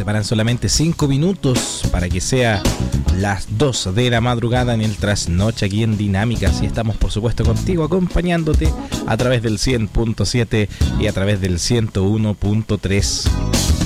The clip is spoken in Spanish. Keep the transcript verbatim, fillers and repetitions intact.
separan solamente cinco minutos para que sea las dos de la madrugada en el trasnoche aquí en Dinámicas. Y estamos, por supuesto, contigo, acompañándote a través del cien punto siete y a través del ciento uno punto tres.